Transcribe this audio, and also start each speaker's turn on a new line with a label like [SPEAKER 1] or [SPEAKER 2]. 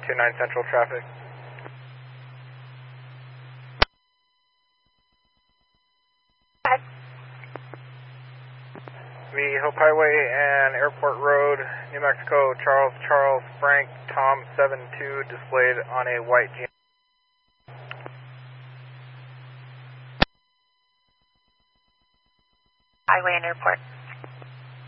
[SPEAKER 1] 29 Central traffic. The Hope Highway and Airport Road, New Mexico, Charles, Frank, Tom 72 displayed on a white GM.
[SPEAKER 2] Highway and Airport.